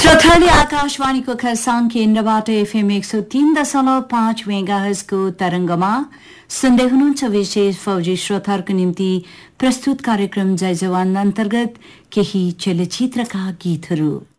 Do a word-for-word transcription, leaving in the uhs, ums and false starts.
श्रोताले आकाशवाणीको खरसाङ केन्द्रबाट एफएम एक सौ तीन दशमलव पाँच मेगाहर्जको तरंगमा सुन्दै हुनुहुन्छ। विशेष फौजी श्रोताहरूको निम्ति प्रस्तुत कार्यक्रम जय जवान अन्तर्गत केही चलचित्रका गीतहरू।